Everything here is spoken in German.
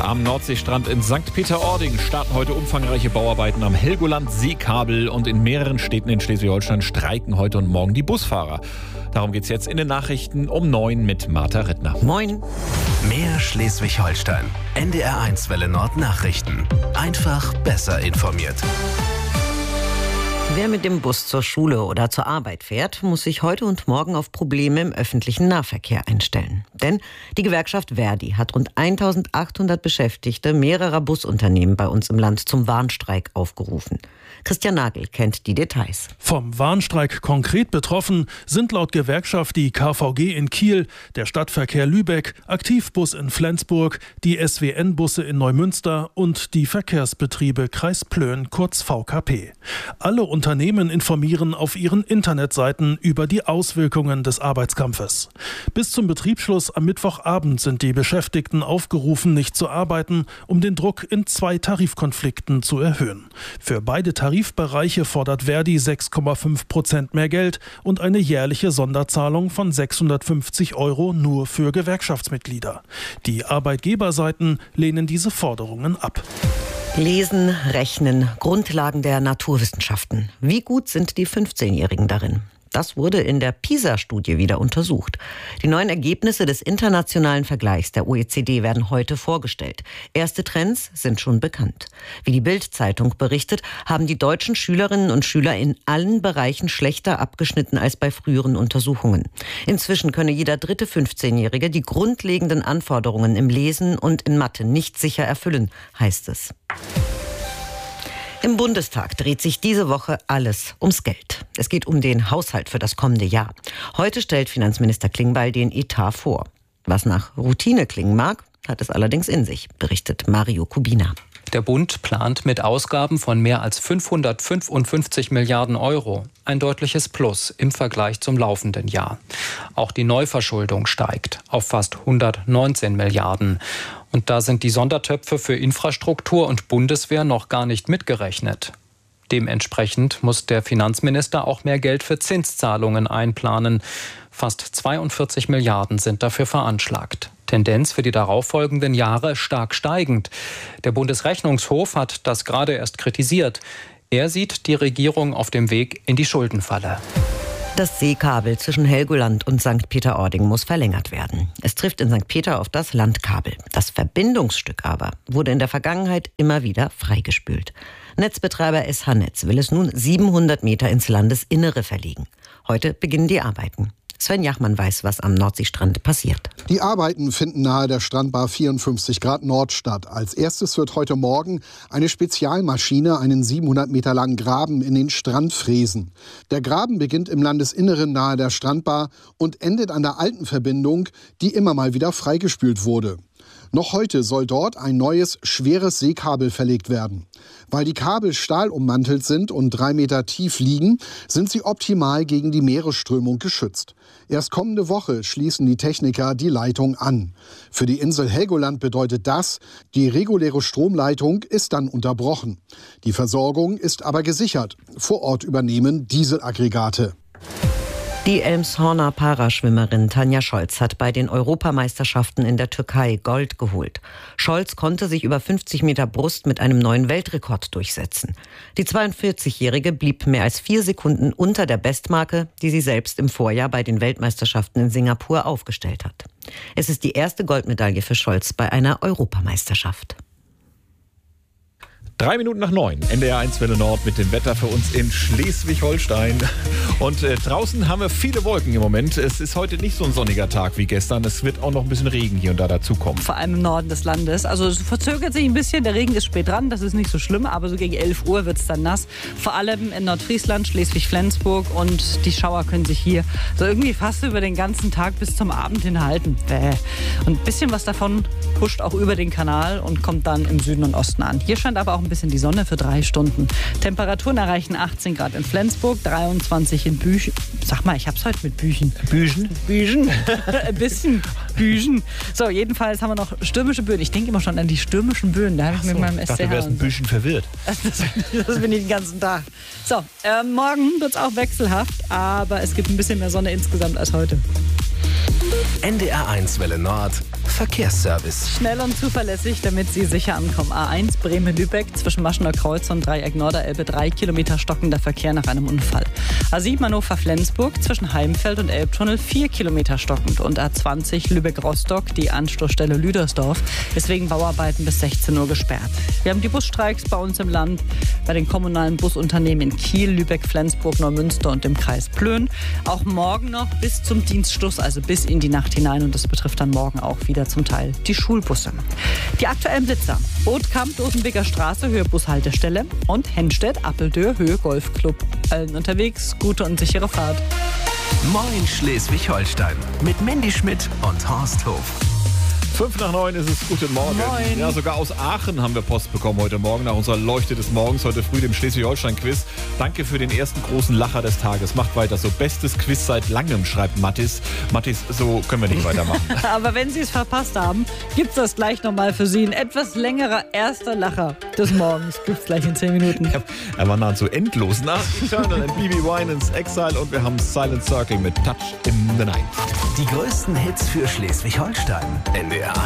Am Nordseestrand in St. Peter-Ording starten heute umfangreiche Bauarbeiten am Helgoland-Seekabel und in mehreren Städten in Schleswig-Holstein streiken heute und morgen die Busfahrer. Darum geht's jetzt in den Nachrichten um 9 mit Martha Rittner. Moin. Mehr Schleswig-Holstein. NDR1 Welle Nord Nachrichten. Einfach besser informiert. Wer mit dem Bus zur Schule oder zur Arbeit fährt, muss sich heute und morgen auf Probleme im öffentlichen Nahverkehr einstellen. Denn die Gewerkschaft ver.di hat rund 1800 Beschäftigte mehrerer Busunternehmen bei uns im Land zum Warnstreik aufgerufen. Christian Nagel kennt die Details. Vom Warnstreik konkret betroffen sind laut Gewerkschaft die KVG in Kiel, der Stadtverkehr Lübeck, Aktivbus in Flensburg, die SWN-Busse in Neumünster und die Verkehrsbetriebe Kreis Plön, kurz VKP. Alle Unternehmen informieren auf ihren Internetseiten über die Auswirkungen des Arbeitskampfes. Bis zum Betriebsschluss am Mittwochabend sind die Beschäftigten aufgerufen, nicht zu arbeiten, um den Druck in 2 Tarifkonflikten zu erhöhen. Für beide Tarifbereiche fordert ver.di 6,5% mehr Geld und eine jährliche Sonderzahlung von 650 € nur für Gewerkschaftsmitglieder. Die Arbeitgeberseiten lehnen diese Forderungen ab. Lesen, Rechnen, Grundlagen der Naturwissenschaften. Wie gut sind die 15-Jährigen darin? Das wurde in der PISA-Studie wieder untersucht. Die neuen Ergebnisse des internationalen Vergleichs der OECD werden heute vorgestellt. Erste Trends sind schon bekannt. Wie die Bild-Zeitung berichtet, haben die deutschen Schülerinnen und Schüler in allen Bereichen schlechter abgeschnitten als bei früheren Untersuchungen. Inzwischen könne jeder dritte 15-Jährige die grundlegenden Anforderungen im Lesen und in Mathe nicht sicher erfüllen, heißt es. Im Bundestag dreht sich diese Woche alles ums Geld. Es geht um den Haushalt für das kommende Jahr. Heute stellt Finanzminister Klingbeil den Etat vor. Was nach Routine klingen mag, hat es allerdings in sich, berichtet Mario Kubina. Der Bund plant mit Ausgaben von mehr als 555 Milliarden €. Ein deutliches Plus im Vergleich zum laufenden Jahr. Auch die Neuverschuldung steigt auf fast 119 Milliarden. Und da sind die Sondertöpfe für Infrastruktur und Bundeswehr noch gar nicht mitgerechnet. Dementsprechend muss der Finanzminister auch mehr Geld für Zinszahlungen einplanen. Fast 42 Milliarden sind dafür veranschlagt. Tendenz für die darauffolgenden Jahre stark steigend. Der Bundesrechnungshof hat das gerade erst kritisiert. Er sieht die Regierung auf dem Weg in die Schuldenfalle. Das Seekabel zwischen Helgoland und St. Peter-Ording muss verlängert werden. Es trifft in St. Peter auf das Landkabel. Das Verbindungsstück aber wurde in der Vergangenheit immer wieder freigespült. Netzbetreiber SH Netz will es nun 700 Meter ins Landesinnere verlegen. Heute beginnen die Arbeiten. Sven Jachmann weiß, was am Nordseestrand passiert. Die Arbeiten finden nahe der Strandbar 54 Grad Nord statt. Als erstes wird heute Morgen eine Spezialmaschine einen 700 Meter langen Graben in den Strand fräsen. Der Graben beginnt im Landesinneren nahe der Strandbar und endet an der alten Verbindung, die immer mal wieder freigespült wurde. Noch heute soll dort ein neues, schweres Seekabel verlegt werden. Weil die Kabel stahlummantelt sind und 3 Meter tief liegen, sind sie optimal gegen die Meeresströmung geschützt. Erst kommende Woche schließen die Techniker die Leitung an. Für die Insel Helgoland bedeutet das, die reguläre Stromleitung ist dann unterbrochen. Die Versorgung ist aber gesichert. Vor Ort übernehmen Dieselaggregate. Die Elmshorner Paraschwimmerin Tanja Scholz hat bei den Europameisterschaften in der Türkei Gold geholt. Scholz konnte sich über 50 Meter Brust mit einem neuen Weltrekord durchsetzen. Die 42-Jährige blieb mehr als 4 Sekunden unter der Bestmarke, die sie selbst im Vorjahr bei den Weltmeisterschaften in Singapur aufgestellt hat. Es ist die erste Goldmedaille für Scholz bei einer Europameisterschaft. 3 Minuten nach 9, NDR1 Welle Nord mit dem Wetter für uns in Schleswig-Holstein. Und draußen haben wir viele Wolken im Moment. Es ist heute nicht so ein sonniger Tag wie gestern. Es wird auch noch ein bisschen Regen hier und da dazukommen. Vor allem im Norden des Landes. Also es verzögert sich ein bisschen. Der Regen ist spät dran, das ist nicht so schlimm. Aber so gegen 11 Uhr wird es dann nass. Vor allem in Nordfriesland, Schleswig-Flensburg. Und die Schauer können sich hier so irgendwie fast über den ganzen Tag bis zum Abend hinhalten. Und ein bisschen was davon huscht auch über den Kanal und kommt dann im Süden und Osten an. Hier scheint aber auch ein bisschen die Sonne für 3 Stunden. Temperaturen erreichen 18 Grad in Flensburg, 23 in Büchen. Sag mal, ich hab's heute mit Büchen. Büchen? Büchen. Ein bisschen Büchen. So, jedenfalls haben wir noch stürmische Böen. Ich denke immer schon an die stürmischen Böen. Da habe ich mit meinem SCH. Du wärst ein bisschen verwirrt. Das bin ich den ganzen Tag. So, morgen wird's auch wechselhaft, aber es gibt ein bisschen mehr Sonne insgesamt als heute. NDR1 Welle Nord. Verkehrsservice. Schnell und zuverlässig, damit Sie sicher ankommen. A1 Bremen-Lübeck zwischen Maschener Kreuz und Dreieck Norderelbe 3 Kilometer stockender Verkehr nach einem Unfall. A7 Hannover-Flensburg zwischen Heimfeld und Elbtunnel 4 Kilometer stockend. Und A20 Lübeck-Rostock, die Anstoßstelle Lüdersdorf, ist wegen Bauarbeiten bis 16 Uhr gesperrt. Wir haben die Busstreiks bei uns im Land, bei den kommunalen Busunternehmen in Kiel, Lübeck, Flensburg, Neumünster und dem Kreis Plön. Auch morgen noch bis zum Dienstschluss, also bis in die Nacht hinein. Und das betrifft dann morgen auch wieder zum Teil die Schulbusse. Die aktuellen Blitzer: Rotkamp, Dosenbeker Straße, Höhe Bushaltestelle und Hennstedt, Appeldöhr, Höhe Golfclub. Allen unterwegs, gute und sichere Fahrt. Moin Schleswig-Holstein mit Mandy Schmidt und Horst Hof. 8:55 ist es. Guten Morgen. Moin. Ja, sogar aus Aachen haben wir Post bekommen heute Morgen nach unserer Leuchte des Morgens, heute früh, dem Schleswig-Holstein-Quiz. Danke für den ersten großen Lacher des Tages. Macht weiter so. Bestes Quiz seit langem, schreibt Mattis. Mattis, so können wir nicht weitermachen. Aber wenn Sie es verpasst haben, gibt es das gleich nochmal für Sie. Ein etwas längerer erster Lacher des Morgens. Gibt es gleich in 10 Minuten. Ja, er war nahezu endlos. Nach Eternal and BB Winans Exile und wir haben Silent Circle mit Touch in the Night. Die größten Hits für Schleswig-Holstein. NDR